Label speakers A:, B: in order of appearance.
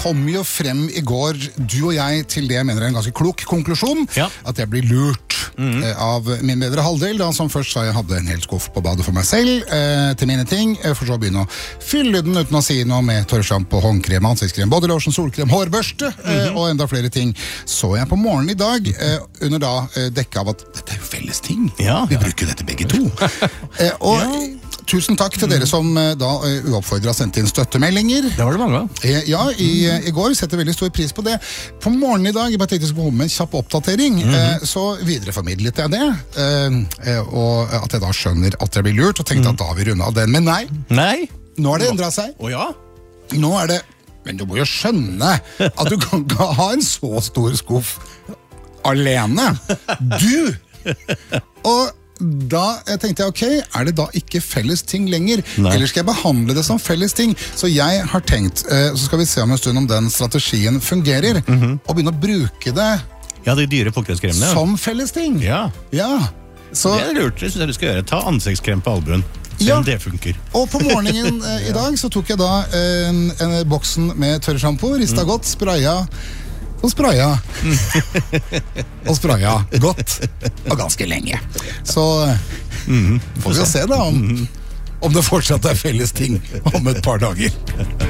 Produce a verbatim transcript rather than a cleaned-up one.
A: kom jo frem I går, du og jeg, til det jeg mener er en ganske klok konklusjon,
B: ja.
A: At jeg blir lurt mm. eh, av min bedre halvdel, da som først sa jeg hadde en hel skuff på badet for meg selv, eh, til mine ting, eh, for så å begynne å fylle den uten å si noe med tørrshampoo, håndkrem, ansiktskrem, bodylotion, solkrem, hårbørste, eh, mm-hmm. og enda flere ting. Så jeg på morgenen I dag, eh, under da eh, dekket av at dette er jo felles ting.
B: Ja,
A: Vi
B: ja.
A: bruker dette begge to. eh, og ja. Tusen takk til dere som da uoppfordret sendte inn støttemeldinger.
B: Det var det mange.
A: Ja, i, i går setter veldig stor pris på det. På morgenen I dag, jeg bare tenkte jeg skulle komme med en kjapp oppdatering, mm-hmm. så videreformidlet jeg det, og at jeg da skjønner at jeg blir lurt, og tenkte mm. at da har vi rundet av den. Men nei,
B: nei.
A: Nå har det endret seg.
B: Å ja?
A: Nå er det, men du må jo skjønne at du kan ikke ha en så stor skuff alene. Du! Og da jeg tenkte jeg, ok, er det da ikke felles ting lenger? Nei. Eller skal jeg behandle det som felles ting? Så jeg har tenkt, eh, så skal vi se om en stund om den strategien fungerer, mm-hmm. og begynne å bruke det
B: ja, de dyre folkerettskremene, ja.
A: Som felles ting.
B: Ja,
A: ja. Så,
B: det er lurt, det synes jeg du skal gjøre. Ta ansiktskrem på albuen. Ja. Det funker. Og
A: på morgenen eh, I dag så tok jeg da en, en boksen med tørrshampoo, ristet mm. godt, spraya og spraya og spraya godt og ganske lenge så mm, får vi se da om, om det fortsatt er felles ting om et par dager